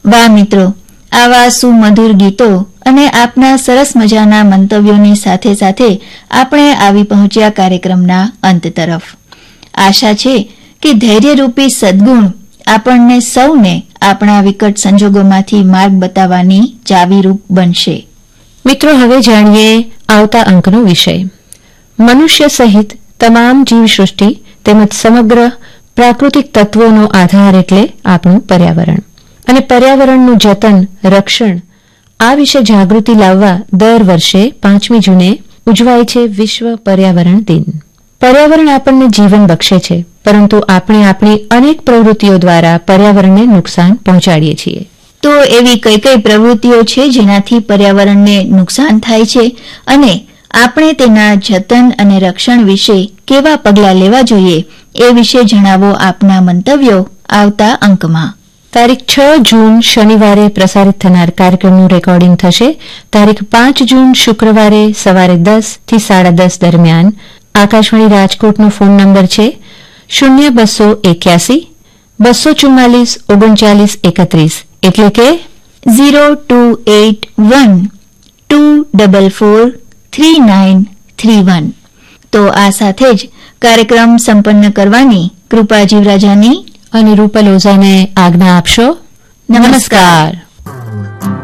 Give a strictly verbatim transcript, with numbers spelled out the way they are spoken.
વાહ મિત્રો, આવા સુમધુર ગીતો અને આપના સરસ મજાના મંતવ્યોની સાથે સાથે આપણે આવી પહોંચ્યા કાર્યક્રમના અંત તરફ. આશા છે કે ધૈર્યરૂપી સદ્ગુણ આપણને સૌને આપણા વિકટ સંજોગોમાંથી માર્ગ બતાવવાની ચાવીરૂપ બનશે. મિત્રો, હવે જાણીએ આવતા અંકનો વિષય. મનુષ્ય સહિત તમામ જીવસૃષ્ટિ તેમજ સમગ્ર પ્રાકૃતિક તત્વોનો આધાર એટલે આપણું પર્યાવરણ અને પર્યાવરણનું જતન, રક્ષણ આ વિશે જાગૃતિ લાવવા દર વર્ષે પાંચમી જૂને ઉજવાય છે વિશ્વ પર્યાવરણ દિન. પર્યાવરણ આપણને જીવન બક્ષે છે, પરંતુ આપણે આપણી અનેક પ્રવૃત્તિઓ દ્વારા પર્યાવરણને નુકસાન પહોંચાડીએ છીએ. તો એવી કઈ કઈ પ્રવૃત્તિઓ છે જેનાથી પર્યાવરણને નુકસાન થાય છે અને આપણે તેના જતન અને રક્ષણ વિશે કેવા પગલાં લેવા જોઈએ એ વિશે જણાવો આપના મંતવ્યો આવતા અંકમાં. તારીખ છ જૂન શનિવારે પ્રસારિત થનાર કાર્યક્રમનું રેકોર્ડિંગ થશે તારીખ પાંચ જૂન શુક્રવારે સવારે દસ થી સાડા દસ દરમિયાન. આકાશવાણી રાજકોટનો ફોન નંબર છે શૂન્ય બસો એક્યાસી બસો ચુમ્માલીસ ઓગણચાલીસ એકત્રીસ, એટલે કે zero two at one two double four three nine three one. તો આ સાથે જ કાર્યક્રમ સંપન્ન કરવાની કૃપા જીવરાજાની અને રૂપલ ઓઝાને આજ્ઞા આપશો. નમસ્કાર.